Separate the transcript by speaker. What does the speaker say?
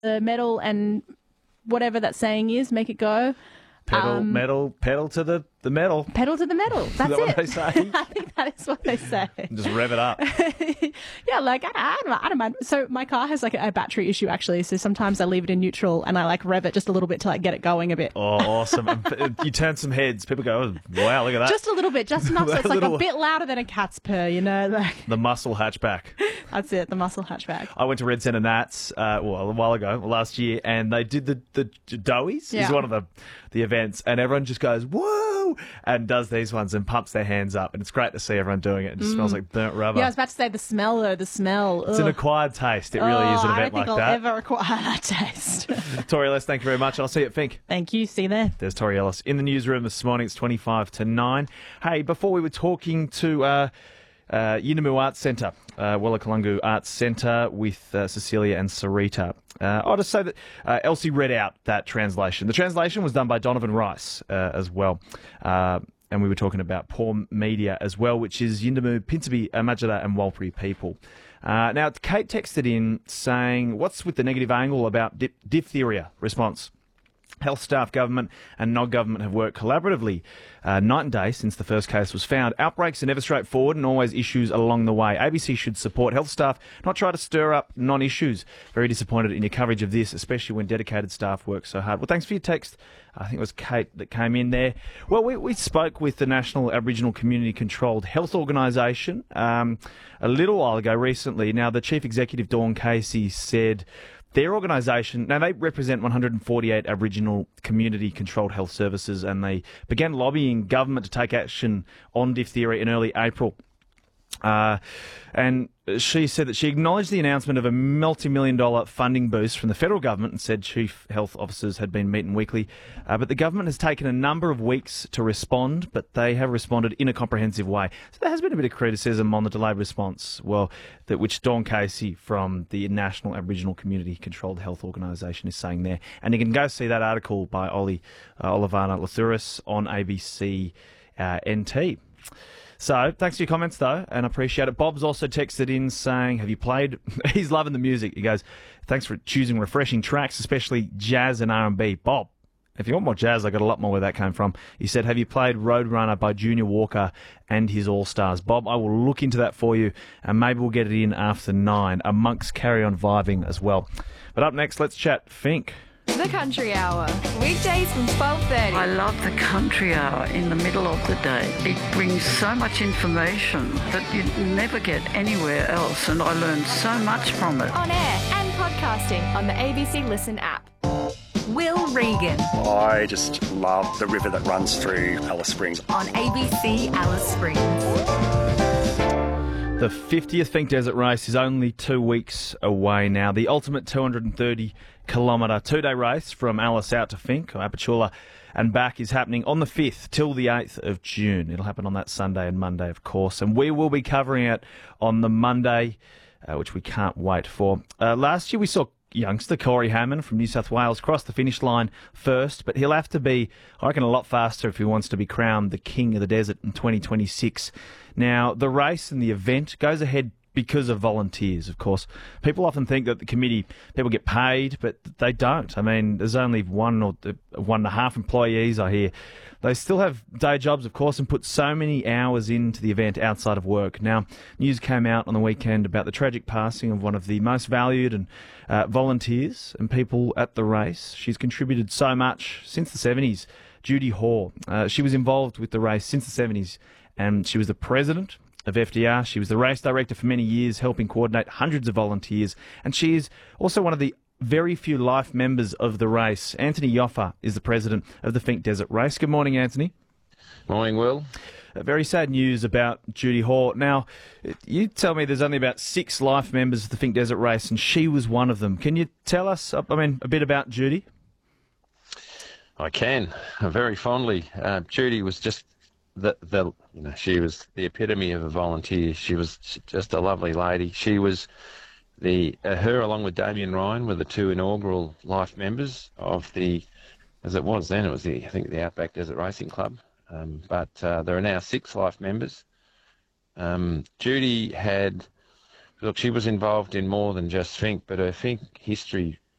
Speaker 1: the metal and whatever that saying is, make it go.
Speaker 2: Pedal to the metal.
Speaker 1: Pedal to the metal. That's
Speaker 2: Is that
Speaker 1: it.
Speaker 2: what they say?
Speaker 1: I think that is what they say.
Speaker 2: Just rev it up.
Speaker 1: Yeah, like, I don't mind. So my car has like a battery issue actually. So sometimes I leave it in neutral and I like rev it just a little bit to like get it going a bit.
Speaker 2: Oh, awesome. And you turn some heads. People go, oh, wow, look at that.
Speaker 1: Just a little bit, just enough so it's like a bit louder than a cat's purr, you know? Like,
Speaker 2: the muscle hatchback.
Speaker 1: that's it, the muscle hatchback.
Speaker 2: I went to Red Centre Nats a while ago, last year, and they did the Doughies.
Speaker 1: Yeah.
Speaker 2: Is one of the events, and everyone just goes, whoa, and does these ones and pumps their hands up. And it's great to see everyone doing it. It just smells like burnt rubber.
Speaker 1: Yeah, I was about to say the smell though, the smell.
Speaker 2: It's an acquired taste. It really is an event like that.
Speaker 1: I don't think I'll ever acquire that taste.
Speaker 2: Tori Ellis, thank you very much. I'll see you at Fink.
Speaker 1: Thank you. See you there.
Speaker 2: There's Tori Ellis in the newsroom this morning. It's 25 to 9. Hey, before we were talking to Yuendamu Arts Centre, Wallakalungu Arts Centre with Cecilia and Sarita. I'll just say that Elsie read out that translation. The translation was done by Donovan Rice as well. And we were talking about Poor Media as well, which is Yuendamu, Pinsabi, Majida and Warlpiri people. Now, Kate texted in saying, what's with the negative angle about diphtheria response? Health staff, government and non-government have worked collaboratively night and day since the first case was found. Outbreaks are never straightforward and always issues along the way. ABC should support health staff, not try to stir up non-issues. Very disappointed in your coverage of this, especially when dedicated staff work so hard. Well, thanks for your text. I think it was Kate that came in there. Well, we spoke with the National Aboriginal Community Controlled Health Organisation a little while ago recently. Now, the Chief Executive, Dawn Casey, said their organisation, now they represent 148 Aboriginal community-controlled health services, and they began lobbying government to take action on diphtheria in early April. And she said that she acknowledged the announcement of a multi-million-dollar funding boost from the federal government and said chief health officers had been meeting weekly. But the government has taken a number of weeks to respond, but they have responded in a comprehensive way. So there has been a bit of criticism on the delayed response, which Dawn Casey from the National Aboriginal Community Controlled Health Organisation is saying there. And you can go see that article by Olivana Lathuris on ABC NT. So, thanks for your comments, though, and I appreciate it. Bob's also texted in saying, have you played... He's loving the music. He goes, thanks for choosing refreshing tracks, especially jazz and R&B. Bob, if you want more jazz, I got a lot more where that came from. He said, have you played Roadrunner by Junior Walker and his All-Stars? Bob, I will look into that for you, and maybe we'll get it in after 9. Amongst Carry On Vibing as well. But up next, let's chat Fink.
Speaker 3: The Country Hour, weekdays from 12:30.
Speaker 4: I love the country hour in the middle of the day. It brings so much information that you never get anywhere else, and I learned so much from it.
Speaker 3: On air and podcasting on the ABC Listen app. Will Regan
Speaker 5: I just love the river that runs through Alice Springs.
Speaker 3: on ABC Alice Springs.
Speaker 2: The 50th Fink Desert Race is only 2 weeks away now. The ultimate 230-kilometre two-day race from Alice out to Fink, or Apachula, and back is happening on the 5th till the 8th of June. It'll happen on that Sunday and Monday, of course, and we will be covering it on the Monday, which we can't wait for. Last year we saw youngster Corey Hammond from New South Wales cross the finish line first, but he'll have to be, I reckon, a lot faster if he wants to be crowned the King of the Desert in 2026. Now, the race and the event goes ahead because of volunteers, of course. People often think that the committee, people get paid, but they don't. I mean, there's only 1 or 1.5 employees, I hear. They still have day jobs, of course, and put so many hours into the event outside of work. Now, news came out on the weekend about the tragic passing of one of the most valued and volunteers and people at the race. She's contributed so much since the 70s. Judy Hoare. She was involved with the race since the 70s, and she was the president of FDR. She was the race director for many years, helping coordinate hundreds of volunteers, and she is also one of the very few life members of the race. Anthony Yoffa is the president of the Fink Desert Race. Good morning, Anthony.
Speaker 6: Morning, Will.
Speaker 2: Very sad news about Judy Hoare. Now, you tell me there's only about 6 life members of the Fink Desert Race, and she was one of them. Can you tell us, a bit about Judy?
Speaker 6: I can, very fondly. Judy was just she was the epitome of a volunteer. She was just a lovely lady. She was her along with Damien Ryan were the 2 inaugural life members of as it was then, it was the Outback Desert Racing Club. But there are now 6 life members. Judy she was involved in more than just Fink, but her Fink history